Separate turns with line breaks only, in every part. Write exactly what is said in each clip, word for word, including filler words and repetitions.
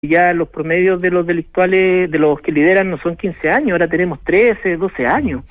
Ya los promedios de los delictuales, de los que lideran, no son quince años, ahora tenemos trece, doce años.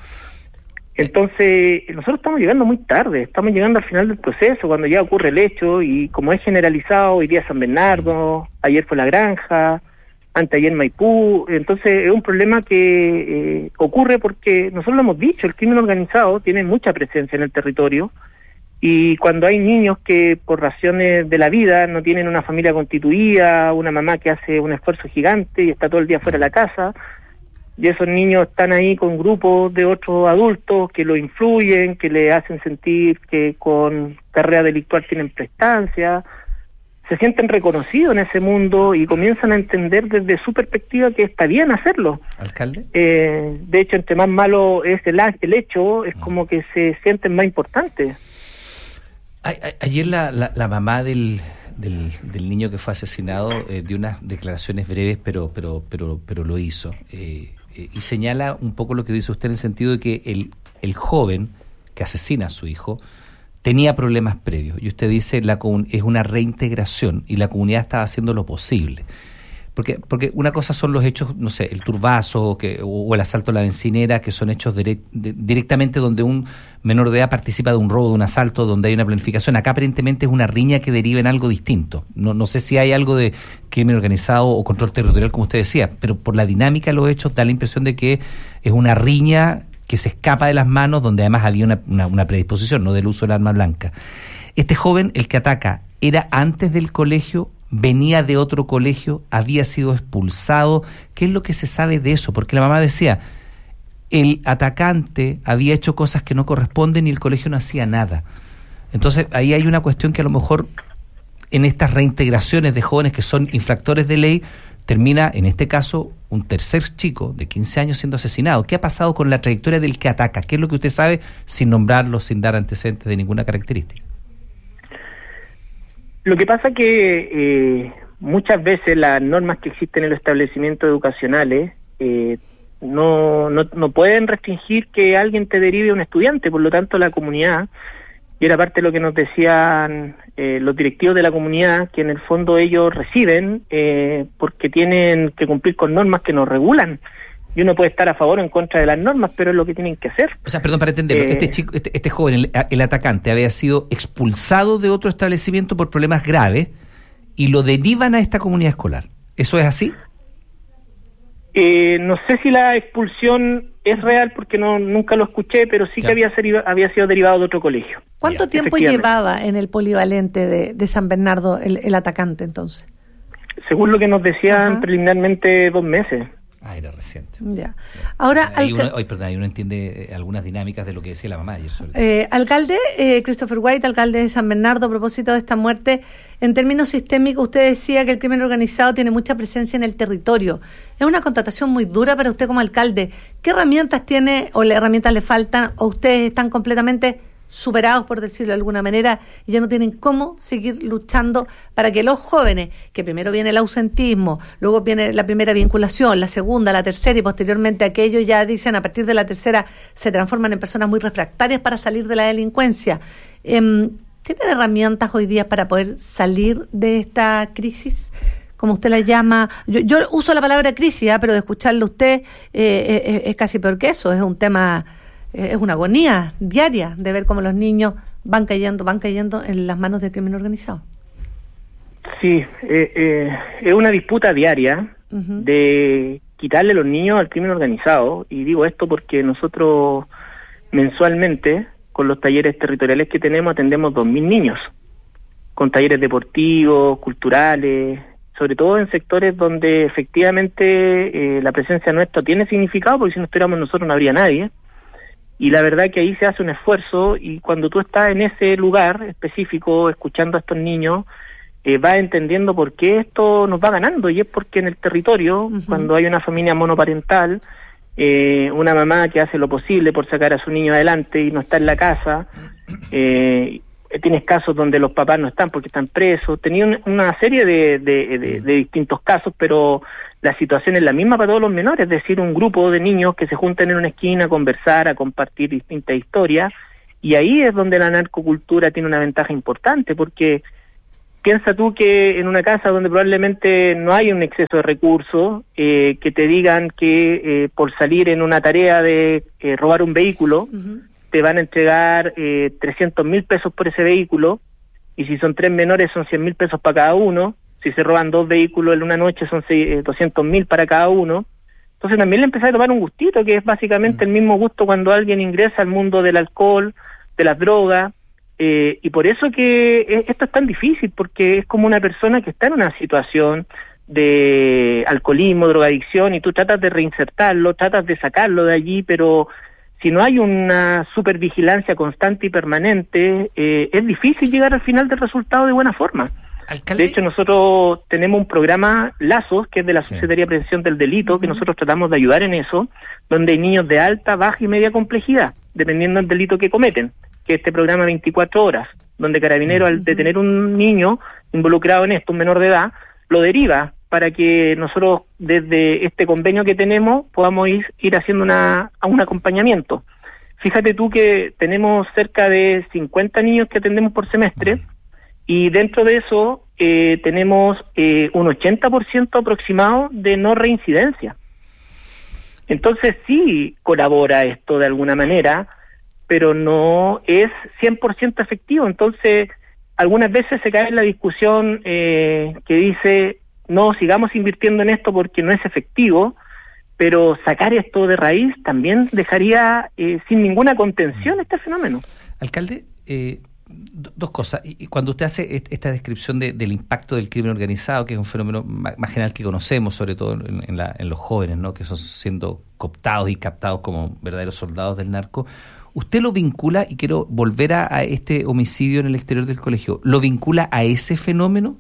Entonces, nosotros estamos llegando muy tarde, estamos llegando al final del proceso, cuando ya ocurre el hecho, y como es generalizado, hoy día San Bernardo, ayer fue La Granja, anteayer Maipú. Entonces es un problema que eh, ocurre porque, nosotros lo hemos dicho, el crimen organizado tiene mucha presencia en el territorio, y cuando hay niños que por razones de la vida no tienen una familia constituida, una mamá que hace un esfuerzo gigante y está todo el día fuera de la casa, y esos niños están ahí con grupos de otros adultos que lo influyen, que le hacen sentir que con carrera delictual tienen prestancia, se sienten reconocidos en ese mundo y comienzan a entender desde su perspectiva que está bien hacerlo.
¿Alcalde?
Eh, de hecho, entre más malo es el, el hecho, es como que se sienten más importantes.
A, a, ayer la, la, la mamá del, del, del niño que fue asesinado eh, dio unas declaraciones breves, pero pero pero pero lo hizo. Eh, eh, y señala un poco lo que dice usted en el sentido de que el, el joven que asesina a su hijo tenía problemas previos. Y usted dice la es una reintegración y la comunidad estaba haciendo lo posible. Porque porque una cosa son los hechos, no sé, el turbazo que, o el asalto a la bencinera, que son hechos direct, de, directamente donde un menor de edad participa de un robo, de un asalto, donde hay una planificación. Acá aparentemente es una riña que deriva en algo distinto. No, no sé si hay algo de crimen organizado o control territorial, como usted decía, pero por la dinámica de los hechos da la impresión de que es una riña que se escapa de las manos, donde además había una, una, una predisposición, no del uso del arma blanca. Este joven, el que ataca, ¿era antes del colegio? ¿Venía de otro colegio? ¿Había sido expulsado? ¿Qué es lo que se sabe de eso? Porque la mamá decía, el atacante había hecho cosas que no corresponden y el colegio no hacía nada. Entonces ahí hay una cuestión que a lo mejor en estas reintegraciones de jóvenes que son infractores de ley, termina en este caso un tercer chico de quince años siendo asesinado. ¿Qué ha pasado con la trayectoria del que ataca? ¿Qué es lo que usted sabe sin nombrarlo, sin dar antecedentes de ninguna característica?
Lo que pasa que eh, muchas veces las normas que existen en los establecimientos educacionales eh, no, no, no pueden restringir que alguien te derive a un estudiante, por lo tanto la comunidad, y era parte de lo que nos decían eh, los directivos de la comunidad, que en el fondo ellos reciben eh, porque tienen que cumplir con normas que nos regulan. Y uno puede estar a favor o en contra de las normas, pero es lo que tienen que hacer.
O sea, perdón, para entenderlo, eh, este chico, este, este joven, el, el atacante, había sido expulsado de otro establecimiento por problemas graves y lo derivan a esta comunidad escolar. ¿Eso es así?
Eh, no sé si la expulsión es real porque no nunca lo escuché, pero sí, claro, que había, ser, había sido derivado de otro colegio.
¿Cuánto ya, tiempo llevaba en el polivalente de, de San Bernardo el, el atacante entonces?
Según lo que nos decían, ajá, preliminarmente dos meses.
Ah, era reciente.
Ya. Ahora,
ahí
alca-
uno, hoy, perdón, ahí uno entiende algunas dinámicas de lo que decía la mamá ayer sobre
eh, alcalde, eh, Christopher White, alcalde de San Bernardo, a propósito de esta muerte, en términos sistémicos, usted decía que el crimen organizado tiene mucha presencia en el territorio. Es una constatación muy dura para usted como alcalde. ¿Qué herramientas tiene o le herramientas le faltan o ustedes están completamente superados, por decirlo de alguna manera, y ya no tienen cómo seguir luchando para que los jóvenes, que primero viene el ausentismo, luego viene la primera vinculación, la segunda, la tercera y posteriormente aquello ya dicen a partir de la tercera se transforman en personas muy refractarias para salir de la delincuencia? Eh, ¿Tienen herramientas hoy día para poder salir de esta crisis? Como usted la llama, yo, yo uso la palabra crisis, ¿eh? Pero de escucharlo usted eh, es, es casi peor que eso, es un tema... Es una agonía diaria de ver cómo los niños van cayendo, van cayendo en las manos del crimen organizado.
Sí, eh, eh, es una disputa diaria uh-huh. de quitarle a los niños al crimen organizado, y digo esto porque nosotros mensualmente, con los talleres territoriales que tenemos, atendemos dos mil niños, con talleres deportivos, culturales, sobre todo en sectores donde efectivamente eh, la presencia nuestra tiene significado, porque si no estuviéramos nosotros no habría nadie. Y la verdad que ahí se hace un esfuerzo, y cuando tú estás en ese lugar específico, escuchando a estos niños, eh, vas entendiendo por qué esto nos va ganando, y es porque en el territorio, uh-huh. cuando hay una familia monoparental, eh, una mamá que hace lo posible por sacar a su niño adelante y no está en la casa, eh, tienes casos donde los papás no están porque están presos, tenía un, una serie de, de, de, de distintos casos, pero la situación es la misma para todos los menores, es decir, un grupo de niños que se juntan en una esquina a conversar, a compartir distintas historias, y ahí es donde la narcocultura tiene una ventaja importante, porque piensa tú que en una casa donde probablemente no hay un exceso de recursos, eh, que te digan que eh, por salir en una tarea de eh, robar un vehículo, uh-huh. te van a entregar eh, trescientos mil pesos por ese vehículo, y si son tres menores son cien mil pesos para cada uno, si se roban dos vehículos en una noche son doscientos mil para cada uno. Entonces también le empecé a tomar un gustito, que es básicamente uh-huh. el mismo gusto cuando alguien ingresa al mundo del alcohol, de las drogas. Eh, y por eso que esto es tan difícil, porque es como una persona que está en una situación de alcoholismo, drogadicción, y tú tratas de reinsertarlo, tratas de sacarlo de allí, pero si no hay una supervigilancia constante y permanente, eh, es difícil llegar al final del resultado de buena forma. ¿Alcalde? De hecho, nosotros tenemos un programa Lazos, que es de la Subsecretaría de Prevención del Delito, que nosotros tratamos de ayudar en eso, donde hay niños de alta, baja y media complejidad, dependiendo del delito que cometen. Que este programa veinticuatro horas, donde Carabineros, uh-huh. al detener un niño involucrado en esto, un menor de edad, lo deriva para que nosotros, desde este convenio que tenemos, podamos ir, ir haciendo una, un acompañamiento. Fíjate tú que tenemos cerca de cincuenta niños que atendemos por semestre, uh-huh. y dentro de eso eh, tenemos eh, un ochenta por ciento aproximado de no reincidencia. Entonces sí colabora esto de alguna manera, pero no es cien por ciento efectivo. Entonces, algunas veces se cae en la discusión eh, que dice, no, sigamos invirtiendo en esto porque no es efectivo, pero sacar esto de raíz también dejaría eh, sin ninguna contención este fenómeno.
Alcalde, eh, do, dos cosas. Y cuando usted hace esta descripción de, del impacto del crimen organizado, que es un fenómeno más, más general que conocemos, sobre todo en, en, la, en los jóvenes, ¿no?, que son siendo cooptados y captados como verdaderos soldados del narco, usted lo vincula, y quiero volver a, a este homicidio en el exterior del colegio, ¿lo vincula a ese fenómeno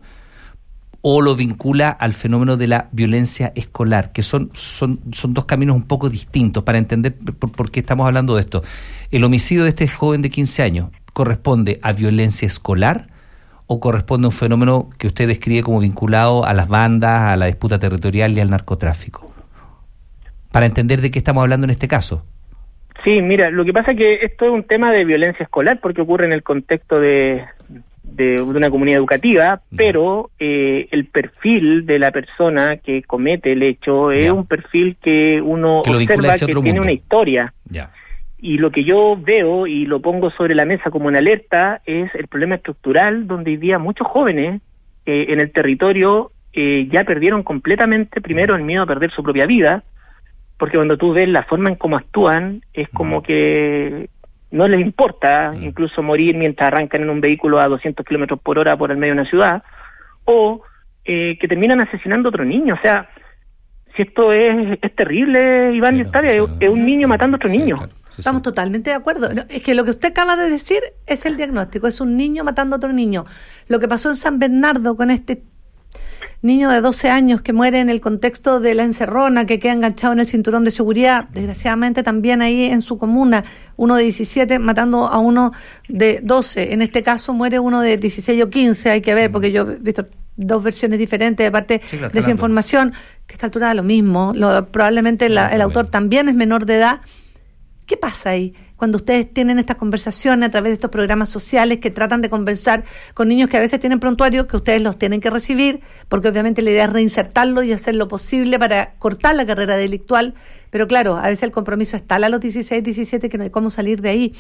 o lo vincula al fenómeno de la violencia escolar? Que son, son, son dos caminos un poco distintos para entender por, por qué estamos hablando de esto. ¿El homicidio de este joven de quince años corresponde a violencia escolar o corresponde a un fenómeno que usted describe como vinculado a las bandas, a la disputa territorial y al narcotráfico? Para entender de qué estamos hablando en este caso.
Sí, mira, lo que pasa es que esto es un tema de violencia escolar porque ocurre en el contexto de, de, de una comunidad educativa, no. pero eh, el perfil de la persona que comete el hecho es ya. un perfil que uno que observa que tiene mundo. una historia.
Ya.
Y lo que yo veo y lo pongo sobre la mesa como una alerta es el problema estructural, donde hoy día muchos jóvenes eh, en el territorio eh, ya perdieron completamente, primero, el miedo a perder su propia vida, porque cuando tú ves la forma en cómo actúan, es como que no les importa incluso morir mientras arrancan en un vehículo a doscientos kilómetros por hora por el medio de una ciudad, o eh, que terminan asesinando a otro niño. O sea, si esto es, es terrible, Iván y Octavia, es, es un niño matando a otro niño.
Sí, claro. Sí, Estamos sí. totalmente de acuerdo. Es que lo que usted acaba de decir es el diagnóstico, es un niño matando a otro niño. Lo que pasó en San Bernardo con este niño de doce años que muere en el contexto de la encerrona, que queda enganchado en el cinturón de seguridad, desgraciadamente también ahí en su comuna, uno de diecisiete matando a uno de doce, en este caso muere uno de dieciséis o quince, hay que ver, porque yo he visto dos versiones diferentes de parte sí, claro, de esa información, que a esta altura da lo mismo, lo, probablemente la, el autor también es menor de edad. ¿Qué pasa ahí cuando ustedes tienen estas conversaciones a través de estos programas sociales que tratan de conversar con niños que a veces tienen prontuarios, que ustedes los tienen que recibir, porque obviamente la idea es reinsertarlo y hacer lo posible para cortar la carrera delictual, pero claro, a veces el compromiso es tal a los dieciséis, diecisiete que no hay cómo salir de ahí?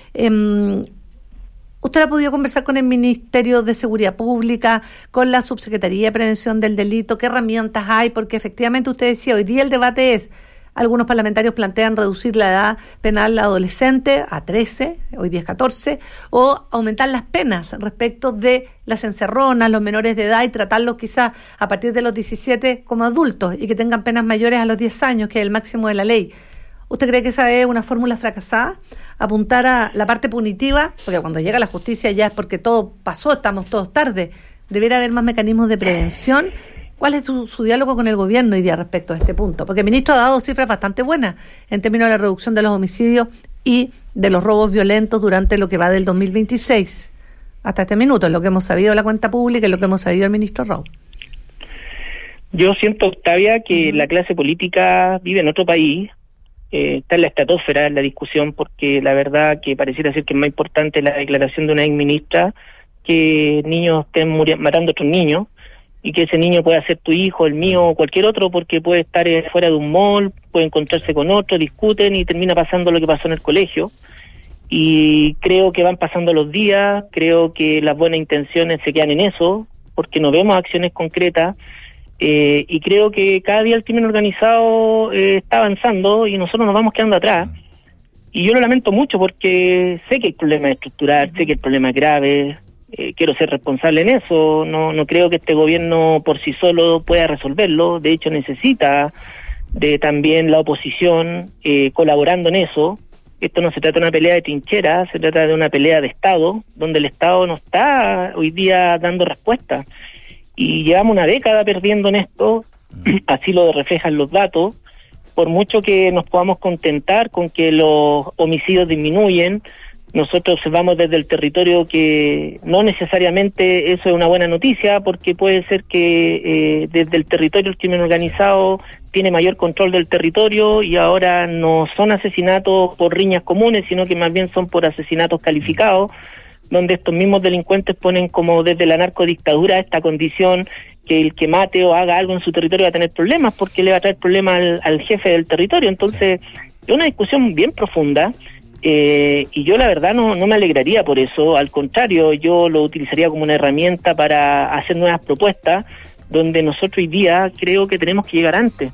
Eh, ¿Usted ha podido conversar con el Ministerio de Seguridad Pública, con la Subsecretaría de Prevención del Delito? ¿Qué herramientas hay? Porque efectivamente usted decía, hoy día el debate es, algunos parlamentarios plantean reducir la edad penal adolescente a trece, hoy día es catorce, o aumentar las penas respecto de las encerronas, los menores de edad, y tratarlos quizás a partir de los diecisiete como adultos y que tengan penas mayores a los diez años, que es el máximo de la ley. ¿Usted cree que esa es una fórmula fracasada? Apuntar a la parte punitiva, porque cuando llega la justicia ya es porque todo pasó, estamos todos tarde. ¿Debería haber más mecanismos de prevención? ¿Cuál es su, su diálogo con el gobierno hoy día respecto a este punto? Porque el ministro ha dado cifras bastante buenas en términos de la reducción de los homicidios y de los robos violentos durante lo que va del dos mil veintiséis hasta este minuto, es lo que hemos sabido de la cuenta pública y lo que hemos sabido del ministro Raúl.
Yo siento, Octavia, que uh-huh. la clase política vive en otro país, eh, está en la estratosfera en la discusión, porque la verdad que pareciera ser que es más importante la declaración de una exministra que niños estén muri- matando a otros niños, y que ese niño pueda ser tu hijo, el mío o cualquier otro, porque puede estar eh, fuera de un mall, puede encontrarse con otro, discuten y termina pasando lo que pasó en el colegio. Y creo que van pasando los días, creo que las buenas intenciones se quedan en eso, porque no vemos acciones concretas, eh, y creo que cada día el crimen organizado eh, está avanzando y nosotros nos vamos quedando atrás. Y yo lo lamento mucho porque sé que el problema es estructural, sé que el problema es grave. Eh, quiero ser responsable en eso, no no creo que este gobierno por sí solo pueda resolverlo, de hecho necesita de también la oposición eh, colaborando en eso. Esto no se trata de una pelea de trincheras, se trata de una pelea de Estado, donde el Estado no está hoy día dando respuesta. Y llevamos una década perdiendo en esto, así lo reflejan los datos, por mucho que nos podamos contentar con que los homicidios disminuyen. Nosotros observamos desde el territorio que no necesariamente eso es una buena noticia, porque puede ser que eh, desde el territorio el crimen organizado tiene mayor control del territorio y ahora no son asesinatos por riñas comunes, sino que más bien son por asesinatos calificados, donde estos mismos delincuentes ponen como desde la narcodictadura esta condición que el que mate o haga algo en su territorio va a tener problemas porque le va a traer problemas al, al jefe del territorio. Entonces, es una discusión bien profunda. Eh, y yo la verdad no, no me alegraría por eso, al contrario, yo lo utilizaría como una herramienta para hacer nuevas propuestas, donde nosotros hoy día creo que tenemos que llegar antes.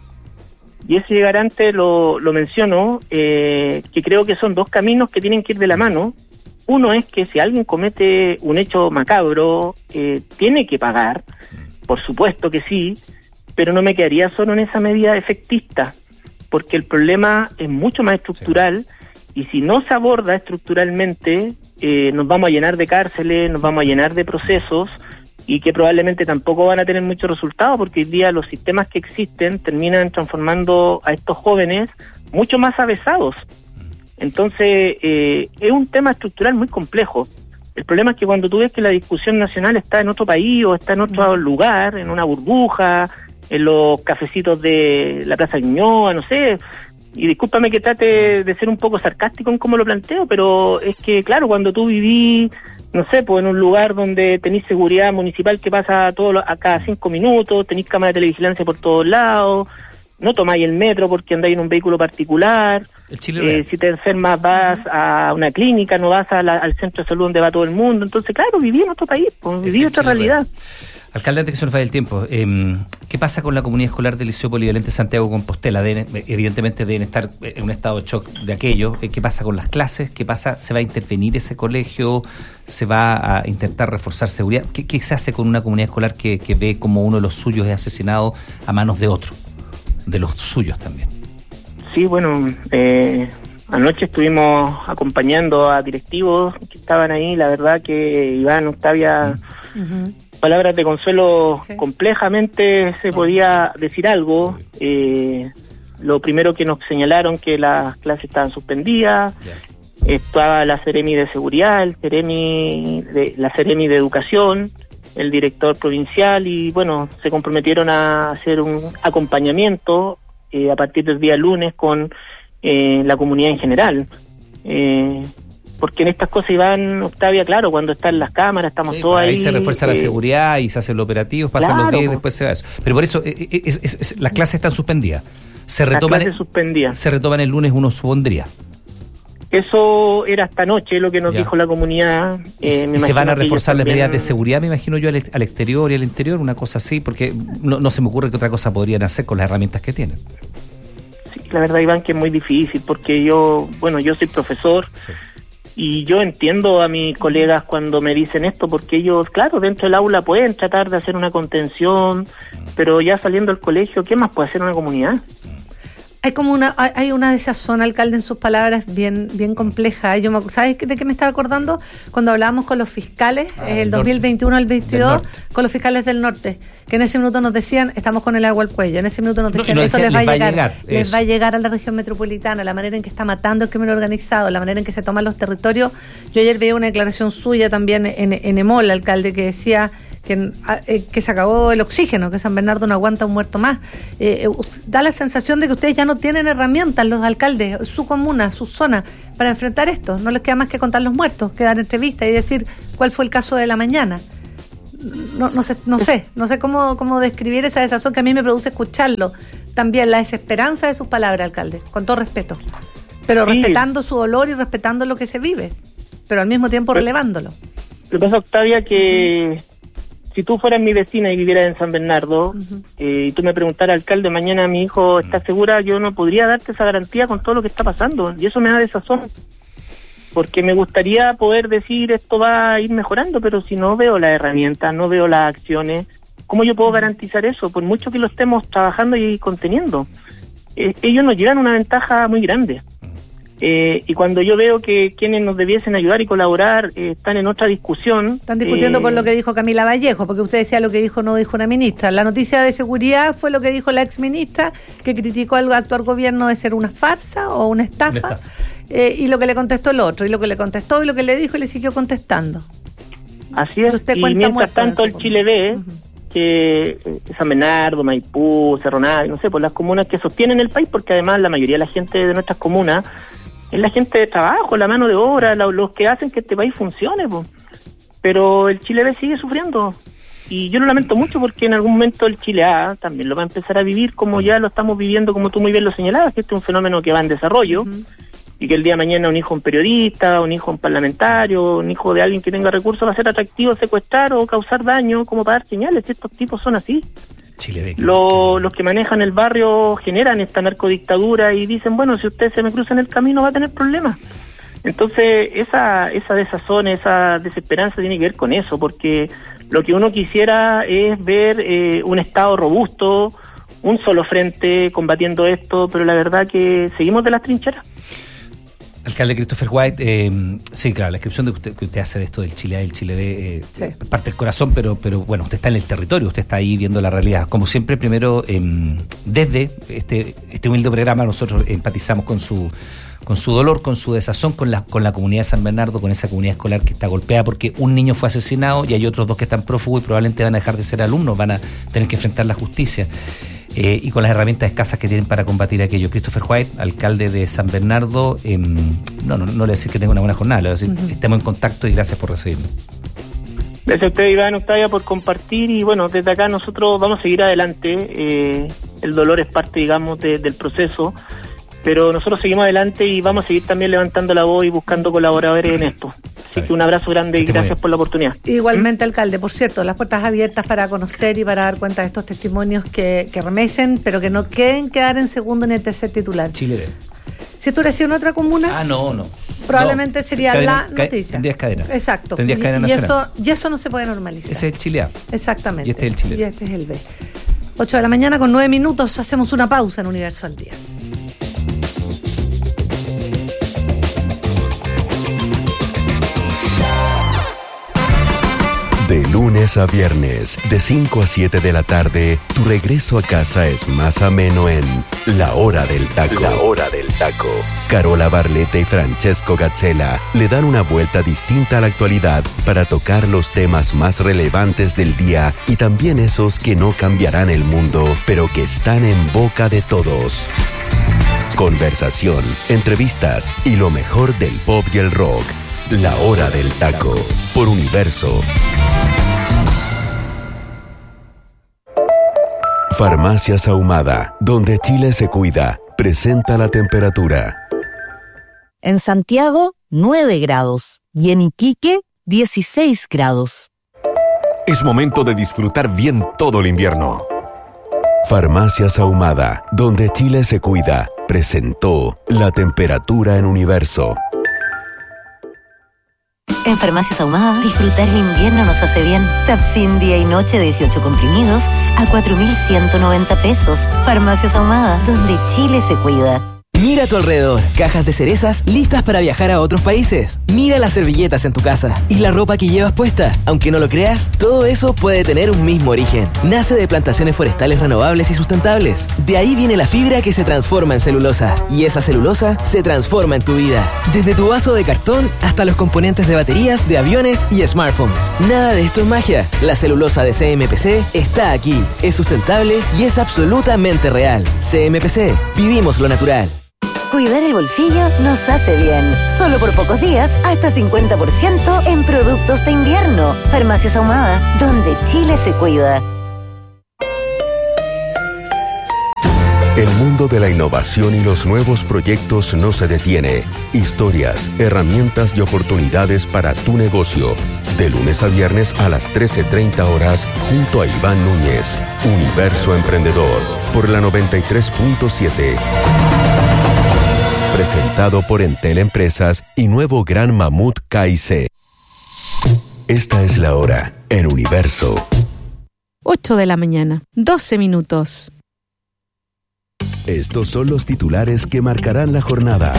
Y ese llegar antes lo, lo menciono, eh, que creo que son dos caminos que tienen que ir de la mano. Uno es que si alguien comete un hecho macabro, eh, tiene que pagar, por supuesto que sí, pero no me quedaría solo en esa medida efectista, porque el problema es mucho más estructural. Sí. Y si no se aborda estructuralmente, eh, nos vamos a llenar de cárceles, nos vamos a llenar de procesos y que probablemente tampoco van a tener mucho resultado porque hoy día los sistemas que existen terminan transformando a estos jóvenes mucho más avesados. Entonces, eh, es un tema estructural muy complejo. El problema es que cuando tú ves que la discusión nacional está en otro país o está en otro lugar, en una burbuja, en los cafecitos de la Plaza Ñuñoa, no sé... Y discúlpame que trate de ser un poco sarcástico en cómo lo planteo, pero es que, claro, cuando tú vivís, no sé, pues en un lugar donde tenés seguridad municipal que pasa todo lo, a cada cinco minutos, tenés cámara de televigilancia por todos lados, no tomáis el metro porque andáis en un vehículo particular, eh, si te enfermas vas a una clínica, no vas a la, al centro de salud donde va todo el mundo. Entonces, claro, viví en otro país, pues, viví otra realidad.
Alcalde, antes que se nos vaya el tiempo, eh, ¿qué pasa con la comunidad escolar del Liceo Polivalente Santiago Compostela? Deben, evidentemente deben estar en un estado de shock de aquello. ¿Qué pasa con las clases? ¿Qué pasa? ¿Se va a intervenir ese colegio? ¿Se va a intentar reforzar seguridad? ¿Qué, qué se hace con una comunidad escolar que, que ve como uno de los suyos es asesinado a manos de otro? De los suyos también.
Sí, bueno, eh, anoche estuvimos acompañando a directivos que estaban ahí. La verdad que Iván, Octavia... Uh-huh. Palabras de consuelo, sí. Complejamente se podía decir algo. Eh, lo primero que nos señalaron que las clases estaban suspendidas, yeah. Estaba la Seremi de Seguridad, el Seremi de, la Seremi de Educación, el director provincial y bueno, se comprometieron a hacer un acompañamiento eh, a partir del día lunes con eh, la comunidad en general. Eh, Porque en estas cosas, Iván, Octavia, claro, cuando están las cámaras, estamos sí, todos ahí.
Ahí se refuerza eh, la seguridad y se hacen los operativos, pasan claro, los días y después se va eso. Pero por eso, eh, es, es, es, las clases están suspendidas. Se retoman,
las clases suspendidas.
Se retoman el lunes, uno supondría.
Eso era esta noche lo que nos ya. dijo la comunidad.
Eh, ¿Y se van a reforzar las medidas de seguridad, me imagino yo, al, al exterior y al interior? Una cosa así, porque no, no se me ocurre que otra cosa podrían hacer con las herramientas que tienen.
Sí, la verdad, Iván, que es muy difícil, porque yo, bueno, yo soy profesor. Sí. Y yo entiendo a mis colegas cuando me dicen esto, porque ellos, claro, dentro del aula pueden tratar de hacer una contención, pero ya saliendo del colegio, ¿qué más puede hacer una comunidad?
Hay como una hay una desazón, alcalde, en sus palabras bien bien compleja. Yo me, ¿sabes de qué me estaba acordando? Cuando hablábamos con los fiscales, ah, el dos mil veintiuno al veintidós, con los fiscales del norte, que en ese minuto nos decían, estamos con el agua al cuello, en ese minuto nos decían, no, no decían, les, va, les va a llegar, llegar les eso. va a llegar a la región metropolitana, la manera en que está matando el crimen organizado, la manera en que se toman los territorios. Yo ayer veía una declaración suya también en, en EMOL, alcalde, que decía que, eh, que se acabó el oxígeno, que San Bernardo no aguanta un muerto más. Eh, da la sensación de que ustedes ya no tienen herramientas, los alcaldes, su comuna, su zona, para enfrentar esto. No les queda más que contar los muertos, que dar entrevistas y decir cuál fue el caso de la mañana. No, no sé, no sé, no sé cómo, cómo describir esa desazón que a mí me produce escucharlo. También la desesperanza de sus palabras, alcalde, con todo respeto. Pero sí, respetando su dolor y respetando lo que se vive, pero al mismo tiempo pero, relevándolo.
Lo que pasa, Octavia, que uh-huh. si tú fueras mi vecina y vivieras en San Bernardo, uh-huh. eh, y tú me preguntaras, alcalde, mañana mi hijo está segura, yo no podría darte esa garantía con todo lo que está pasando, y eso me da desazón. Porque me gustaría poder decir esto va a ir mejorando, pero si no veo las herramientas, no veo las acciones, ¿cómo yo puedo garantizar eso? Por mucho que lo estemos trabajando y conteniendo. Eh, ellos nos llevan una ventaja muy grande. Eh, y cuando yo veo que quienes nos debiesen ayudar y colaborar eh, están en otra discusión...
Están discutiendo eh, por lo que dijo Camila Vallejo, porque usted decía lo que dijo, no dijo una ministra. La noticia de seguridad fue lo que dijo la exministra, que criticó al actual gobierno de ser una farsa o una estafa, una estafa. Eh, y lo que le contestó el otro, y lo que le contestó, y lo que le dijo, y le siguió contestando.
Así es, y mientras tanto el Chile ve uh-huh. que eh, San Bernardo, Maipú, Cerro Navia, no sé, pues las comunas que sostienen el país, porque además la mayoría de la gente de nuestras comunas es la gente de trabajo, la mano de obra, la, los que hacen que este país funcione, pues. Pero el Chile B sigue sufriendo, y yo lo lamento mucho porque en algún momento el Chile A también lo va a empezar a vivir como ya lo estamos viviendo, como tú muy bien lo señalabas, que este es un fenómeno que va en desarrollo, uh-huh. y que el día de mañana un hijo de un periodista, un hijo de un parlamentario, un hijo de alguien que tenga recursos va a ser atractivo secuestrar o causar daño como para dar señales. Estos tipos son así. Chile, Lo, los que manejan el barrio generan esta narcodictadura y dicen, bueno, si usted se me cruza en el camino va a tener problemas. Entonces, esa esa desazón, esa desesperanza tiene que ver con eso, porque lo que uno quisiera es ver eh, un Estado robusto, un solo frente combatiendo esto, pero la verdad que seguimos de las trincheras.
Alcalde Christopher White, eh, sí, claro, la descripción de usted, que usted hace de esto del Chile A y el Chile B, eh, sí. parte del corazón, pero pero bueno, usted está en el territorio, usted está ahí viendo la realidad. Como siempre, primero, eh, desde este este humilde programa, nosotros empatizamos con su con su dolor, con su desazón, con la con la comunidad de San Bernardo, con esa comunidad escolar que está golpeada porque un niño fue asesinado y hay otros dos que están prófugos y probablemente van a dejar de ser alumnos, van a tener que enfrentar la justicia. Eh, y con las herramientas escasas que tienen para combatir aquello. Christopher White, alcalde de San Bernardo, eh, no, no, no le voy a decir que tenga una buena jornada, le voy a decir, uh-huh. estemos en contacto y gracias por recibirnos.
Gracias a usted, Iván, Octavia, por compartir, y bueno, desde acá nosotros vamos a seguir adelante. Eh, el dolor es parte, digamos, de, del proceso, pero nosotros seguimos adelante y vamos a seguir también levantando la voz y buscando colaboradores en esto. Así que un abrazo grande y gracias por la oportunidad.
Igualmente, ¿Mm? Alcalde, por cierto, las puertas abiertas para conocer y para dar cuenta de estos testimonios que, que remesen, pero que no queden quedar en segundo ni en tercer titular.
Chile.
Si esto hubiera sido en otra comuna,
ah, no, no.
probablemente
no.
sería
cadena,
la noticia.
Tendrías cadena.
Exacto.
Tendrías
y,
cadena
y
nacional.
eso, y eso no se puede normalizar.
Ese es el Chile A.
Exactamente.
Y este es el Chile.
Y este es el B. ocho de la mañana con nueve minutos, hacemos una pausa en Universo al Día.
De lunes a viernes, de cinco a siete de la tarde, tu regreso a casa es más ameno en La Hora del Taco. La Hora del Taco. Carola Barletta y Francesco Gazzella le dan una vuelta distinta a la actualidad para tocar los temas más relevantes del día y también esos que no cambiarán el mundo, pero que están en boca de todos. Conversación, entrevistas y lo mejor del pop y el rock. La Hora del Taco, por Universo. Farmacias Ahumada, donde Chile se cuida, presenta la temperatura.
En Santiago, nueve grados. Y en Iquique, dieciséis grados.
Es momento de disfrutar bien todo el invierno.
Farmacias Ahumada, donde Chile se cuida, presentó la temperatura en Universo.
En Farmacias Ahumada, disfrutar el invierno nos hace bien. Tapsin día y noche de dieciocho comprimidos a cuatro mil ciento noventa pesos. Farmacias Ahumada, donde Chile se cuida.
Mira a tu alrededor, cajas de cerezas listas para viajar a otros países. Mira las servilletas en tu casa y la ropa que llevas puesta. Aunque no lo creas, todo eso puede tener un mismo origen. Nace de plantaciones forestales renovables y sustentables. De ahí viene la fibra que se transforma en celulosa. Y esa celulosa se transforma en tu vida. Desde tu vaso de cartón hasta los componentes de baterías, de aviones y smartphones. Nada de esto es magia. La celulosa de C M P C está aquí. Es sustentable y es absolutamente real. C M P C. Vivimos lo natural.
Cuidar el bolsillo nos hace bien. Solo por pocos días, hasta cincuenta por ciento en productos de invierno. Farmacias Ahumada, donde Chile se cuida.
El mundo de la innovación y los nuevos proyectos no se detiene. Historias, herramientas y oportunidades para tu negocio. De lunes a viernes a las trece treinta horas, junto a Iván Núñez. Universo Emprendedor, por la noventa y tres punto siete. Presentado por Entel Empresas y nuevo Gran Mamut K I C. Esta es la hora en Universo.
ocho de la mañana, doce minutos.
Estos son los titulares que marcarán la jornada.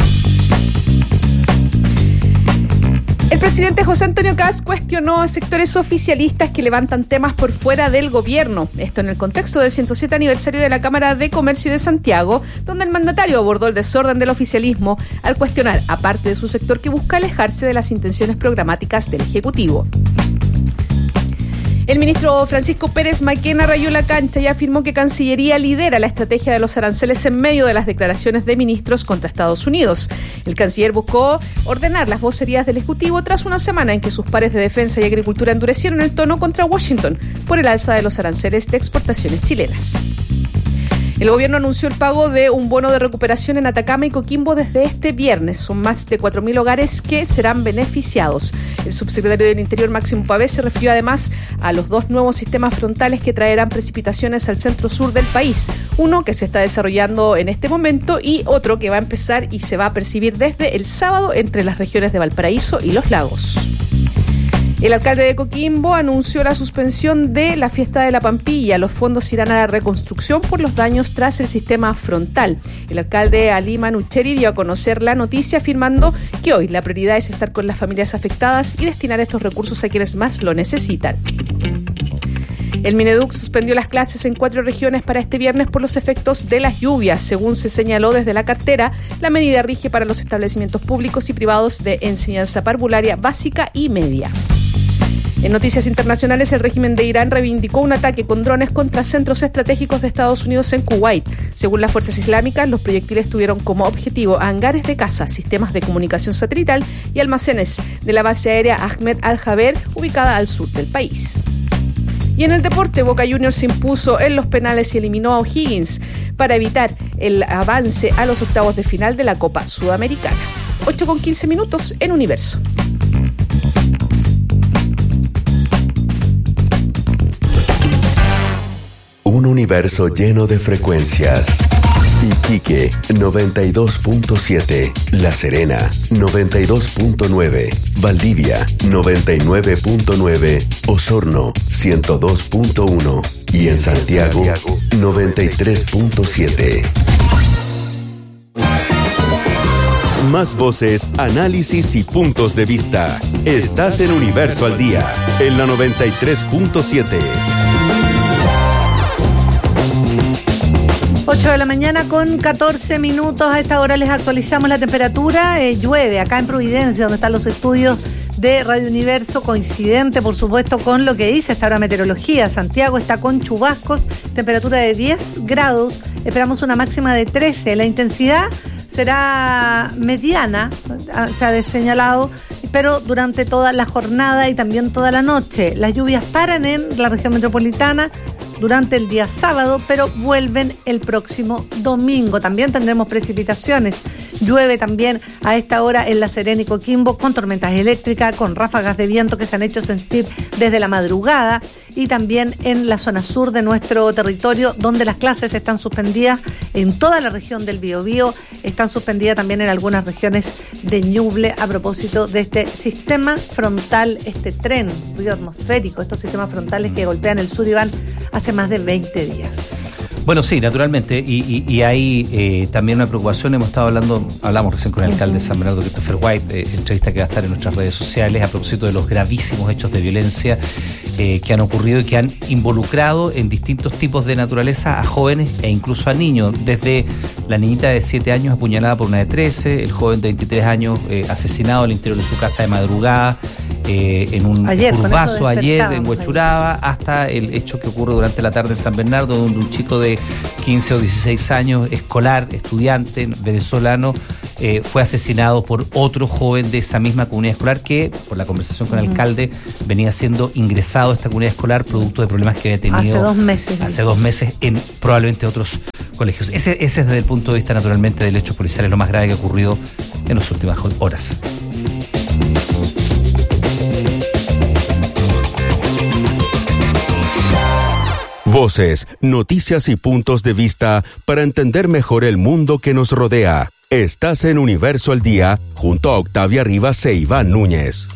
El presidente José Antonio Kast cuestionó a sectores oficialistas que levantan temas por fuera del gobierno. Esto en el contexto del ciento siete aniversario de la Cámara de Comercio de Santiago, donde el mandatario abordó el desorden del oficialismo al cuestionar a parte de su sector que busca alejarse de las intenciones programáticas del Ejecutivo. El ministro Francisco Pérez Maquena rayó la cancha y afirmó que Cancillería lidera la estrategia de los aranceles en medio de las declaraciones de ministros contra Estados Unidos. El canciller buscó ordenar las vocerías del Ejecutivo tras una semana en que sus pares de Defensa y Agricultura endurecieron el tono contra Washington por el alza de los aranceles de exportaciones chilenas. El gobierno anunció el pago de un bono de recuperación en Atacama y Coquimbo desde este viernes. Son más de cuatro mil hogares que serán beneficiados. El subsecretario del Interior, Máximo Pavés, se refirió además a los dos nuevos sistemas frontales que traerán precipitaciones al centro-sur del país. Uno que se está desarrollando en este momento y otro que va a empezar y se va a percibir desde el sábado entre las regiones de Valparaíso y Los Lagos. El alcalde de Coquimbo anunció la suspensión de la fiesta de la Pampilla. Los fondos irán a la reconstrucción por los daños tras el sistema frontal. El alcalde Ali Manucheri dio a conocer la noticia afirmando que hoy la prioridad es estar con las familias afectadas y destinar estos recursos a quienes más lo necesitan. El Mineduc suspendió las clases en cuatro regiones para este viernes por los efectos de las lluvias. Según se señaló desde la cartera, la medida rige para los establecimientos públicos y privados de enseñanza parvularia básica y media. En noticias internacionales, el régimen de Irán reivindicó un ataque con drones contra centros estratégicos de Estados Unidos en Kuwait. Según las fuerzas islámicas, los proyectiles tuvieron como objetivo hangares de caza, sistemas de comunicación satelital y almacenes de la base aérea Ahmed Al-Jaber, ubicada al sur del país. Y en el deporte, Boca Juniors se impuso en los penales y eliminó a O'Higgins para evitar el avance a los octavos de final de la Copa Sudamericana. ocho con quince minutos en Universo.
Un universo lleno de frecuencias. Iquique, noventa y dos punto siete. La Serena, noventa y dos punto nueve. Valdivia, noventa y nueve punto nueve. Osorno, ciento dos punto uno. Y en Santiago, noventa y tres punto siete. Más voces, análisis y puntos de vista. Estás en Universo al Día, en la noventa y tres punto siete.
ocho de la mañana con catorce minutos. A esta hora les actualizamos la temperatura. Eh, llueve acá en Providencia, donde están los estudios de Radio Universo, coincidente por supuesto con lo que dice esta hora meteorología. Santiago está con chubascos, temperatura de diez grados, esperamos una máxima de trece. La intensidad será mediana, se ha señalado, pero durante toda la jornada y también toda la noche. Las lluvias paran en la región metropolitana durante el día sábado, pero vuelven el próximo domingo. También tendremos precipitaciones. Llueve también a esta hora en La Serena y Coquimbo, con tormentas eléctricas, con ráfagas de viento que se han hecho sentir desde la madrugada, y también en la zona sur de nuestro territorio, donde las clases están suspendidas en toda la región del Biobío, están suspendidas también en algunas regiones de Ñuble a propósito de este sistema frontal, este tren río atmosférico, estos sistemas frontales que golpean el sur y van hace más de veinte días.
Bueno, sí, naturalmente, y, y, y hay eh, también una preocupación. Hemos estado hablando, hablamos recién con el alcalde de San Bernardo, Christopher White, eh, entrevista que va a estar en nuestras redes sociales a propósito de los gravísimos hechos de violencia eh, que han ocurrido y que han involucrado en distintos tipos de naturaleza a jóvenes e incluso a niños, desde la niñita de siete años apuñalada por una de trece, el joven de veintitrés años eh, asesinado al interior de su casa de madrugada, eh, en un
ayer,
curvazo ayer en Huechuraba, hasta el hecho que ocurre durante la tarde en San Bernardo, donde un chico de quince o dieciséis años, escolar, estudiante, venezolano, eh, fue asesinado por otro joven de esa misma comunidad escolar que, por la conversación con el alcalde, venía siendo ingresado a esta comunidad escolar producto de problemas que había tenido
hace dos meses,
hace dos meses en probablemente otros colegios. Ese, ese es desde el punto de vista, naturalmente, del hecho policial, es lo más grave que ha ocurrido en las últimas horas.
Voces, noticias y puntos de vista para entender mejor el mundo que nos rodea. Estás en Universo al Día, junto a Octavia Rivas e Iván Núñez.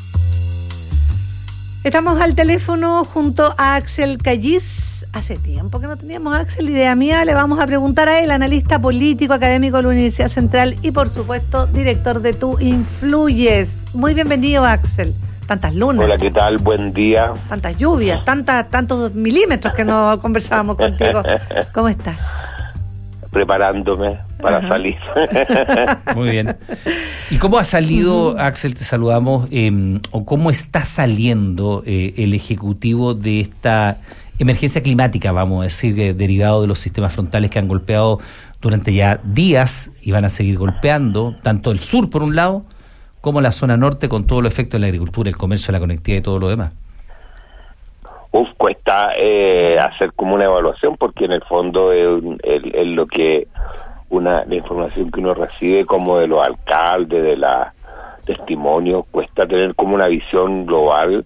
Estamos al teléfono junto a Axel Callis. Hace tiempo que no teníamos a Axel, idea mía. Le vamos a preguntar a él, analista político, académico de la Universidad Central y, por supuesto, director de Tú Influyes. Muy bienvenido, Axel. Tantas lunas.
Hola, ¿qué tal? Buen día.
Tantas lluvias, tantas, tantos milímetros que no conversábamos contigo. ¿Cómo estás?
Preparándome para Ajá. salir.
Muy bien. ¿Y cómo ha salido, uh-huh. Axel, te saludamos, eh, o cómo está saliendo eh, el Ejecutivo de esta emergencia climática, vamos a decir, eh, derivado de los sistemas frontales que han golpeado durante ya días y van a seguir golpeando, tanto el sur por un lado, como la zona norte, con todo el efecto en la agricultura, el comercio, la conectividad y todo lo demás?
Uf, cuesta eh, hacer como una evaluación, porque en el fondo es, es, es lo que una la información que uno recibe como de los alcaldes, de la testimonios, cuesta tener como una visión global,